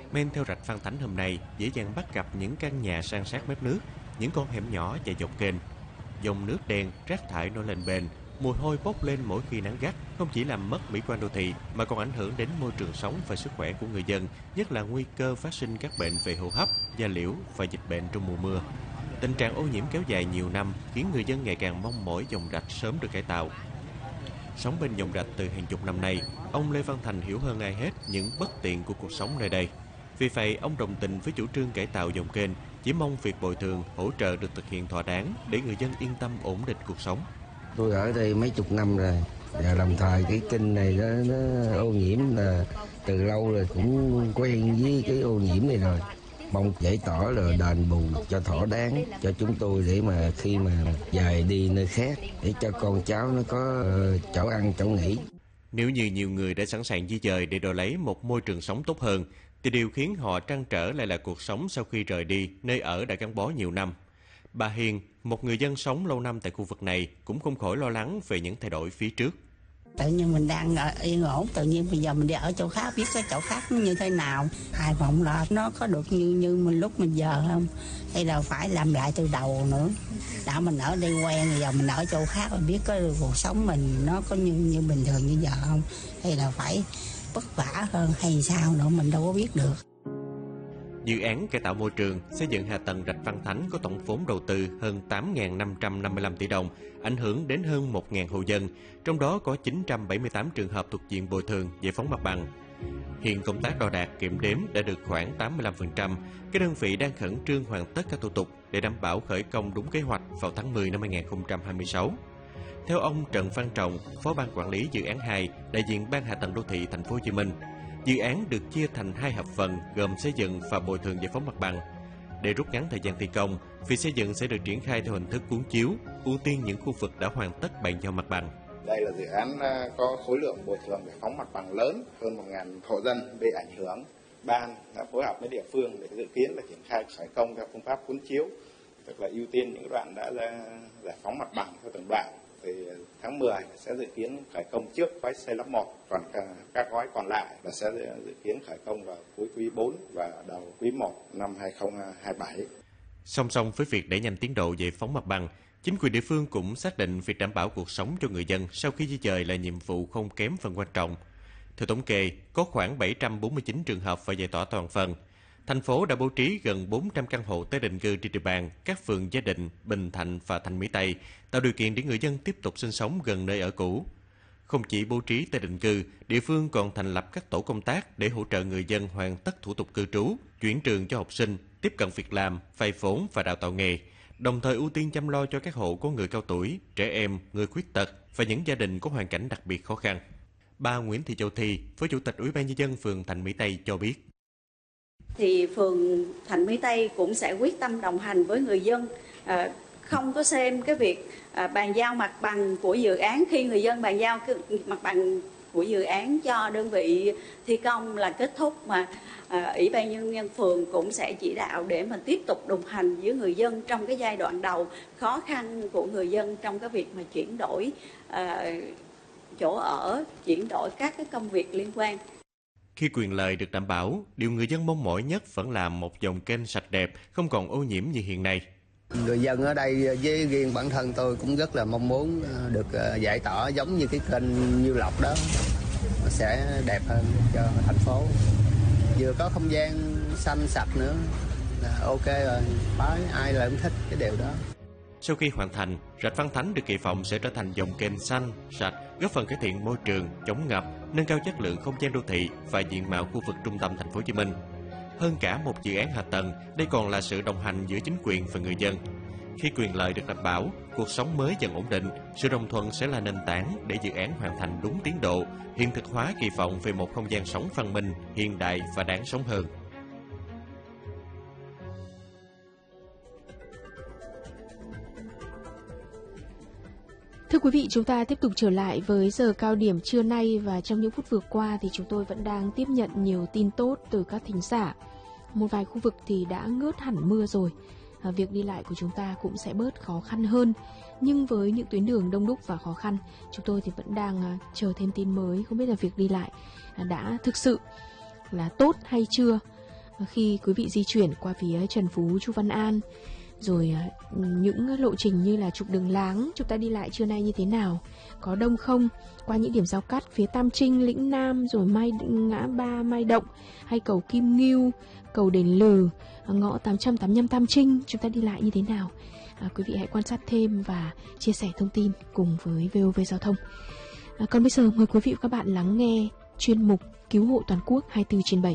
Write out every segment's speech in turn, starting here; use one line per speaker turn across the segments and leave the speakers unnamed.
Men theo rạch Phan Thánh hôm nay dễ dàng bắt gặp những căn nhà san sát mép nước, những con hẻm nhỏ chạy dọc kênh. Dòng nước đen, rác thải nổi lên bền, mùi hôi bốc lên mỗi khi nắng gắt, không chỉ làm mất mỹ quan đô thị mà còn ảnh hưởng đến môi trường sống và sức khỏe của người dân, nhất là nguy cơ phát sinh các bệnh về hô hấp, da liễu và dịch bệnh trong mùa mưa. Tình trạng ô nhiễm kéo dài nhiều năm khiến người dân ngày càng mong mỏi dòng rạch sớm được cải tạo. Sống bên dòng rạch từ hàng chục năm nay, ông Lê Văn Thành hiểu hơn ai hết những bất tiện của cuộc sống nơi đây. Vì vậy, ông đồng tình với chủ trương cải tạo dòng kênh, chỉ mong việc bồi thường, hỗ trợ được thực hiện thỏa đáng để người dân yên tâm ổn định cuộc sống.
Tôi ở đây mấy chục năm rồi, và đồng thời cái kênh này nó ô nhiễm là từ lâu rồi, cũng quen với cái ô nhiễm này rồi. Mong giải tỏa rồi đền bù cho thỏa đáng cho chúng tôi để mà khi mà dời đi nơi khác để cho con cháu nó có chỗ ăn chỗ nghỉ.
Nếu như nhiều người đã sẵn sàng di dời để đổi lấy một môi trường sống tốt hơn, thì điều khiến họ trăn trở lại là cuộc sống sau khi rời đi nơi ở đã gắn bó nhiều năm. Bà Hiền, một người dân sống lâu năm tại khu vực này, cũng không khỏi lo lắng về những thay đổi phía trước.
Tự nhiên mình đang yên ổn, tự nhiên bây giờ mình đi ở chỗ khác, biết cái chỗ khác nó như thế nào. Ai vọng là nó có được như mình lúc mình giờ không? Hay là phải làm lại từ đầu nữa. Đã mình ở đây quen, giờ mình ở chỗ khác rồi biết cái cuộc sống mình nó có như bình thường như giờ không? Hay là phải vất vả hơn hay sao nữa mình đâu có biết được.
Dự án cải tạo môi trường, xây dựng hạ tầng rạch Phan Thánh có tổng vốn đầu tư hơn 8.555 tỷ đồng, ảnh hưởng đến hơn 1.000 hộ dân, trong đó có 978 trường hợp thuộc diện bồi thường, giải phóng mặt bằng. Hiện công tác đo đạc kiểm đếm đã được khoảng 85%, các đơn vị đang khẩn trương hoàn tất các thủ tục để đảm bảo khởi công đúng kế hoạch vào tháng 10 năm 2026. Theo ông Trần Văn Trọng, Phó Ban Quản lý Dự án 2, đại diện Ban Hạ tầng Đô thị Thành phố Hồ Chí Minh, dự án được chia thành 2 hợp phần gồm xây dựng và bồi thường giải phóng mặt bằng. Để rút ngắn thời gian thi công, việc xây dựng sẽ được triển khai theo hình thức cuốn chiếu, ưu tiên những khu vực đã hoàn tất bàn giao mặt bằng.
Đây là dự án có khối lượng bồi thường giải phóng mặt bằng lớn, hơn 1.000 hộ dân bị ảnh hưởng. Ban đã phối hợp với địa phương để dự kiến là triển khai khởi công theo phương pháp cuốn chiếu, tức là ưu tiên những đoạn đã giải phóng mặt bằng theo từng đoạn. Thì tháng 10 sẽ dự kiến khởi công trước gói xây lắp 1, còn các gói còn lại là sẽ dự kiến khởi công vào cuối quý 4 và đầu quý 1 năm 2027.
Song song với việc đẩy nhanh tiến độ giải phóng mặt bằng, chính quyền địa phương cũng xác định việc đảm bảo cuộc sống cho người dân sau khi di dời là nhiệm vụ không kém phần quan trọng. Theo thống kê, có khoảng 749 trường hợp phải giải tỏa toàn phần. Thành phố đã bố trí gần 400 căn hộ tái định cư trên địa bàn các phường Gia Định, Bình Thạnh và Thanh Mỹ Tây, tạo điều kiện để người dân tiếp tục sinh sống gần nơi ở cũ. Không chỉ bố trí tái định cư, địa phương còn thành lập các tổ công tác để hỗ trợ người dân hoàn tất thủ tục cư trú, chuyển trường cho học sinh, tiếp cận việc làm, vay vốn và đào tạo nghề, đồng thời ưu tiên chăm lo cho các hộ có người cao tuổi, trẻ em, người khuyết tật và những gia đình có hoàn cảnh đặc biệt khó khăn. Bà Nguyễn Thị Châu Thi, Phó Chủ tịch Ủy ban Nhân dân phường Thanh Mỹ Tây cho biết.
Thì phường Thanh Mỹ Tây cũng sẽ quyết tâm đồng hành với người dân, không có xem cái việc bàn giao mặt bằng của dự án khi người dân bàn giao mặt bằng của dự án cho đơn vị thi công là kết thúc, mà Ủy ban Nhân dân phường cũng sẽ chỉ đạo để mà tiếp tục đồng hành với người dân trong cái giai đoạn đầu khó khăn của người dân trong cái việc mà chuyển đổi chỗ ở, chuyển đổi các cái công việc liên quan.
Khi quyền lợi được đảm bảo, điều người dân mong mỏi nhất vẫn là một dòng kênh sạch đẹp, không còn ô nhiễm như hiện nay.
Người dân ở đây với riêng bản thân tôi cũng rất là mong muốn được giải tỏa giống như cái kênh Nhiêu Lộc đó, nó sẽ đẹp hơn cho thành phố. Vừa có không gian xanh sạch nữa là ok rồi, phải ai là cũng thích cái điều đó.
Sau khi hoàn thành, rạch Phan Thánh được kỳ vọng sẽ trở thành dòng kênh xanh, sạch, góp phần cải thiện môi trường, chống ngập, nâng cao chất lượng không gian đô thị và diện mạo khu vực trung tâm thành phố Hồ Chí Minh. Hơn cả một dự án hạ tầng, đây còn là sự đồng hành giữa chính quyền và người dân. Khi quyền lợi được đảm bảo, cuộc sống mới dần ổn định, sự đồng thuận sẽ là nền tảng để dự án hoàn thành đúng tiến độ, hiện thực hóa kỳ vọng về một không gian sống văn minh, hiện đại và đáng sống hơn.
Thưa quý vị, chúng ta tiếp tục trở lại với giờ cao điểm trưa nay, và trong những phút vừa qua thì chúng tôi vẫn đang tiếp nhận nhiều tin tốt từ các thính giả. Một vài khu vực thì đã ngớt hẳn mưa rồi, việc đi lại của chúng ta cũng sẽ bớt khó khăn hơn. Nhưng với những tuyến đường đông đúc và khó khăn, chúng tôi thì vẫn đang chờ thêm tin mới, không biết là việc đi lại đã thực sự là tốt hay chưa. khi quý vị di chuyển qua phía Trần Phú, Chu Văn An, rồi những lộ trình như là trục đường Láng chúng ta đi lại trưa nay như thế nào, có đông không, qua những điểm giao cắt phía Tam Trinh, Lĩnh Nam, rồi ngã ba Mai Động, hay cầu Kim Ngưu, cầu Đền Lừ, ngõ 885 Tam Trinh chúng ta đi lại như thế nào. Quý vị hãy quan sát thêm và chia sẻ thông tin cùng với VOV Giao thông. Còn bây giờ mời quý vị và các bạn lắng nghe chuyên mục Cứu hộ toàn quốc 24/7.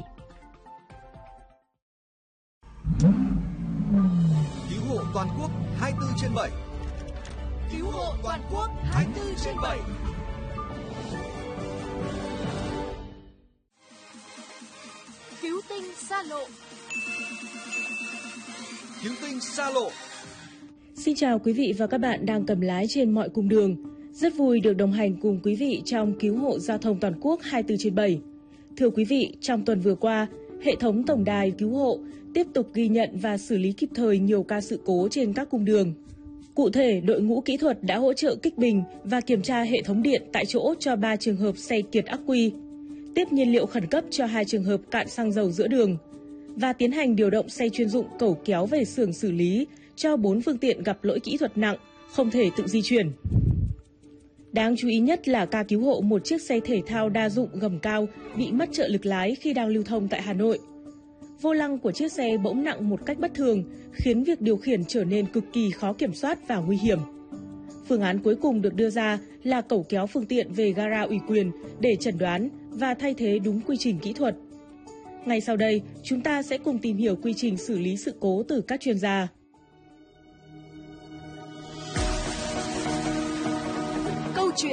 Cứu hộ toàn quốc 24/7. Cứu hộ toàn quốc 24/7.
Cứu tinh xa lộ.
Cứu tinh xa lộ.
Xin chào quý vị và các bạn đang cầm lái trên mọi cung đường. Rất vui được đồng hành cùng quý vị trong Cứu hộ giao thông toàn quốc 24/7. Thưa quý vị, trong tuần vừa qua, hệ thống tổng đài cứu hộ tiếp tục ghi nhận và xử lý kịp thời nhiều ca sự cố trên các cung đường. Cụ thể, đội ngũ kỹ thuật đã hỗ trợ kích bình và kiểm tra hệ thống điện tại chỗ cho 3 trường hợp xe kiệt ắc quy, tiếp nhiên liệu khẩn cấp cho 2 trường hợp cạn xăng dầu giữa đường, và tiến hành điều động xe chuyên dụng cẩu kéo về xưởng xử lý cho 4 phương tiện gặp lỗi kỹ thuật nặng, không thể tự di chuyển. Đáng chú ý nhất là ca cứu hộ một chiếc xe thể thao đa dụng gầm cao bị mất trợ lực lái khi đang lưu thông tại Hà Nội. Vô lăng của chiếc xe bỗng nặng một cách bất thường, khiến việc điều khiển trở nên cực kỳ khó kiểm soát và nguy hiểm. Phương án cuối cùng được đưa ra là cẩu kéo phương tiện về gara ủy quyền để chẩn đoán và thay thế đúng quy trình kỹ thuật. Ngay sau đây, chúng ta sẽ cùng tìm hiểu quy trình xử lý sự cố từ các chuyên gia.